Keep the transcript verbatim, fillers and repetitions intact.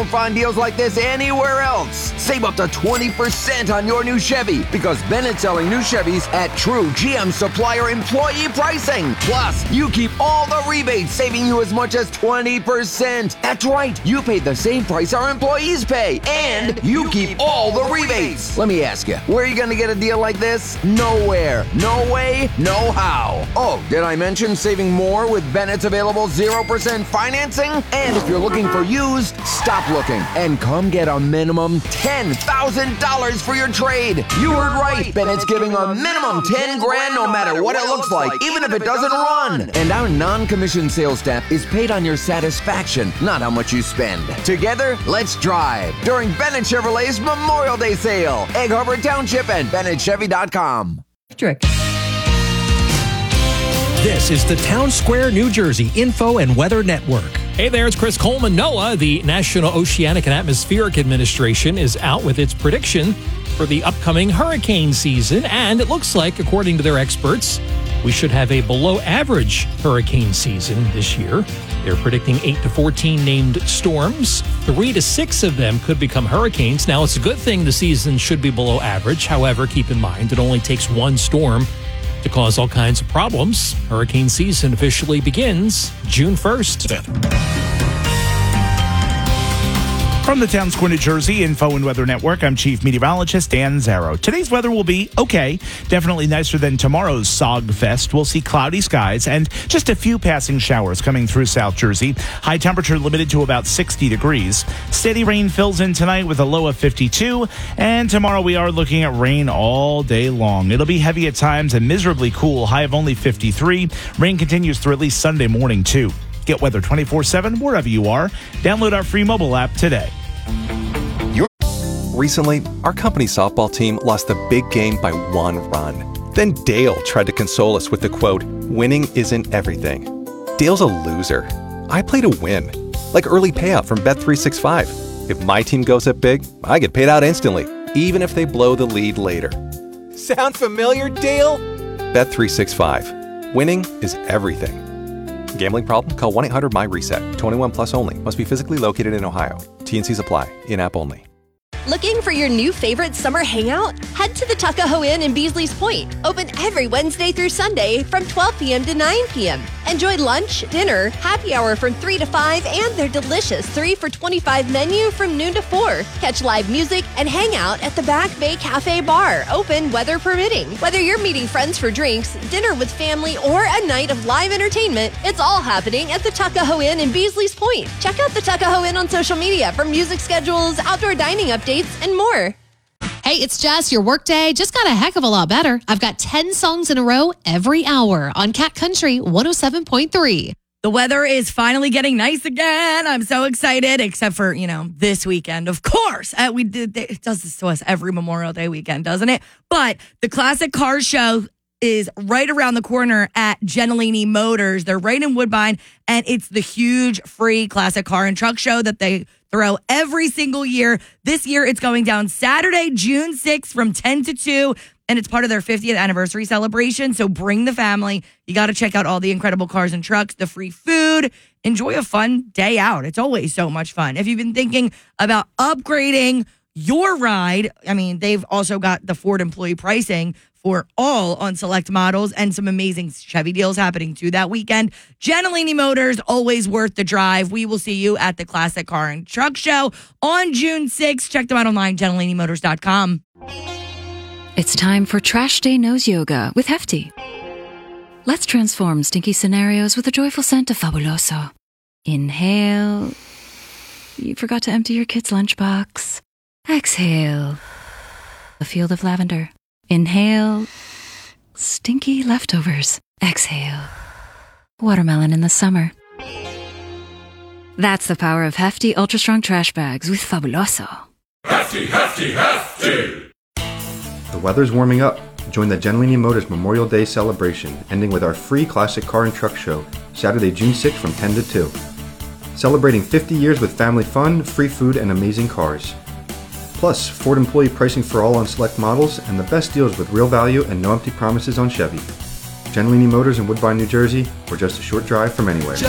won't find deals like this anywhere else. Save up to twenty percent on your new Chevy because Bennett's selling new Chevys at true G M supplier employee pricing. Plus, you keep all the rebates, saving you as much as twenty percent. That's right, you pay the same price our employees pay, and you keep all the rebates. Let me ask you, where are you going to get a deal like this? Nowhere. No way, no how. Oh, did I mention saving more with Bennett's available zero percent financing? And if you're looking for used, stop looking and come get a minimum ten thousand dollars for your trade. You heard right. Bennett's giving a minimum ten grand no matter what it looks like, even if it doesn't run. And our non-commissioned sales staff is paid on your satisfaction, not how much you spend. Together, let's drive during Bennett Chevrolet's Memorial Day sale. Egg Harbor Township and Bennett Chevy dot com. Trick. This is the Town Square, New Jersey Info and Weather Network. Hey there, it's Chris Coleman. NOAA, the National Oceanic and Atmospheric Administration, is out with its prediction for the upcoming hurricane season. And it looks like, according to their experts, we should have a below-average hurricane season this year. They're predicting eight to fourteen named storms. Three to six of them could become hurricanes. Now, it's a good thing the season should be below average. However, keep in mind, it only takes one storm to cause all kinds of problems. Hurricane season officially begins June first. From the Town Square, New Jersey Info and Weather Network, I'm Chief Meteorologist Dan Zarrow. Today's weather will be okay, definitely nicer than tomorrow's Sog Fest. We'll see cloudy skies and just a few passing showers coming through South Jersey. High temperature limited to about sixty degrees. Steady rain fills in tonight with a low of fifty-two, and tomorrow we are looking at rain all day long. It'll be heavy at times and miserably cool, high of only fifty-three. Rain continues through at least Sunday morning, too. Get weather twenty-four seven wherever you are. Download our free mobile app today. Recently, our company softball team lost the big game by one run. Then Dale tried to console us with the quote, "Winning isn't everything." Dale's a loser. I play to win, like early payout from Bet three sixty-five. If my team goes up big, I get paid out instantly, even if they blow the lead later. Sound familiar, Dale? Bet three sixty-five. Winning is everything. Gambling problem? Call one eight hundred M Y reset. twenty-one plus only. Must be physically located in Ohio. T N Cs apply. In-app only. Looking for your new favorite summer hangout? Head to the Tuckahoe Inn in Beasley's Point. Open every Wednesday through Sunday from twelve p.m. to nine p.m. Enjoy lunch, dinner, happy hour from three to five, and their delicious three for twenty-five menu from noon to four. Catch live music and hang out at the Back Bay Cafe Bar, open weather permitting. Whether you're meeting friends for drinks, dinner with family, or a night of live entertainment, it's all happening at the Tuckahoe Inn in Beasley's Point. Check out the Tuckahoe Inn on social media for music schedules, outdoor dining updates, and more. Hey, it's Jess. Your workday just got a heck of a lot better. I've got ten songs in a row every hour on Cat Country one oh seven point three. The weather is finally getting nice again. I'm so excited, except for, you know, this weekend, of course. Uh, we did, it does this to us every Memorial Day weekend, doesn't it? But the Classic Cars Show is right around the corner at Gentilini Motors. They're right in Woodbine, and it's the huge free classic car and truck show that they throw every single year. This year, it's going down Saturday, June sixth from ten to two, and it's part of their fiftieth anniversary celebration. So bring the family. You got to check out all the incredible cars and trucks, the free food. Enjoy a fun day out. It's always so much fun. If you've been thinking about upgrading your ride, I mean, they've also got the Ford employee pricing for all on select models and some amazing Chevy deals happening too that weekend. Gentilini Motors, always worth the drive. We will see you at the Classic Car and Truck Show on June sixth. Check them out online, gentilini motors dot com. It's time for Trash Day Nose Yoga with Hefty. Let's transform stinky scenarios with a joyful scent of Fabuloso. Inhale. You forgot to empty your kid's lunchbox. Exhale. A field of lavender. Inhale. Stinky leftovers. Exhale. Watermelon in the summer. That's the power of Hefty Ultra Strong Trash Bags with Fabuloso. Hefty, Hefty, Hefty! The weather's warming up. Join the Gentilini Motors Memorial Day celebration, ending with our free classic car and truck show, Saturday, June sixth from ten to two. Celebrating fifty years with family fun, free food, and amazing cars. Plus, Ford employee pricing for all on select models and the best deals with real value and no empty promises on Chevy. Gentilini Motors in Woodbine, New Jersey, or just a short drive from anywhere.